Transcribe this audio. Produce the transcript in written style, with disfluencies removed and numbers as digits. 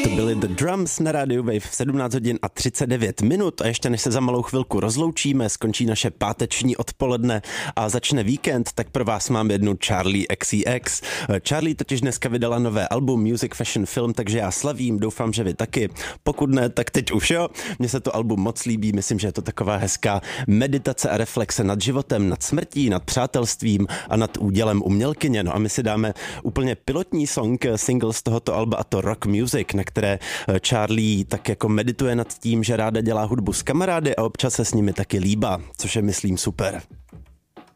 To byly The Drums na rádiu Wave v 17 hodin a 39 minut a ještě než se za malou chvilku rozloučíme, skončí naše páteční odpoledne a začne víkend, tak pro vás mám jednu Charli XCX. Charli totiž dneska vydala nové album Music Fashion Film, takže já slavím, doufám, že vy taky. Pokud ne, tak teď už jo. Mně se to album moc líbí, myslím, že je to taková hezká meditace a reflexe nad životem, nad smrtí, nad přátelstvím a nad údělem umělkyně. No a my si dáme úplně pilotní single z tohoto alba a to Rock Music, na které Charli tak jako medituje nad tím, že ráda dělá hudbu s kamarády a občas se s nimi taky líbá, což je myslím super.